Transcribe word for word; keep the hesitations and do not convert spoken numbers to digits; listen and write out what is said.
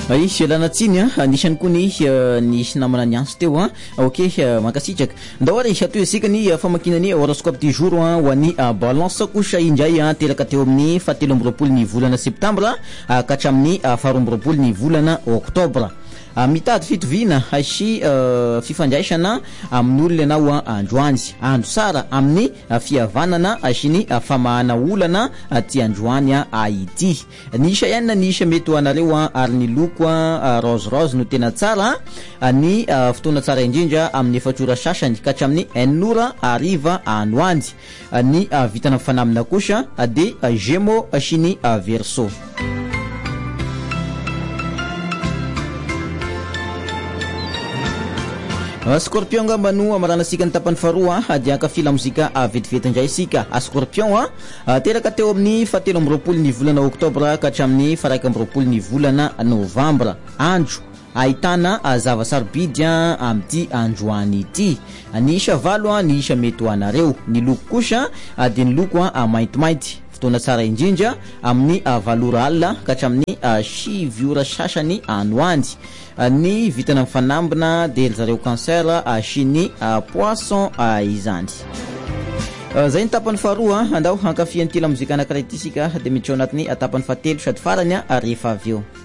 ay fialanatsiny a nisany koa ny nisy namana ny anso teo a ok mankasitraka ndao ary atoy isika ny famakinany horoscope du jour a ho an'ny balance kosa indray a teraka teo amin'ny fahatelo amby roapolo ny volana septambra ka hatramin'ny faharoa amby roapolo ny volana oktobra. mitady fitoviana sy fifandraisana amin'olona anao androany andro sara amin'ny fihavanana sy ny famahana olana ty androany ity nisy ihany nisy mety ho anareo ary ny loko rose rose no tena tsara ny fotoana tsara indrindra amin'ny efatrora sasany ka hatramin'ny enora ariva androany ny vitana fanamina kosa de Gémeaux sy ny Verseau. Scorpion ngamba no amarana sika ny tapany faroa adiaka fila muzika vetivety indray sika Scorpion a teraka teo amin'ny fahatelo amby roapolo ny volana oktobra ka hatramin'ny faraika amby roapolo ny volana novambra andro ahitana zava-sarobidy amin'ity androany ity ny isa valo ny isa mety ho anareo ny loko kosa de ny loko maintimainty fotoana tsara indrindra amin'ny valora alina ka hatramin'ny sivy ora sasany androany ny vitana mifanambina de zareo cancer sy ny poisson izany. Zay ny tapany faharoa andao hankafian'ny tila muzika anankiray ity sika de miditra ao anatiny tapany fahatelo sady farany rehefa avy eo.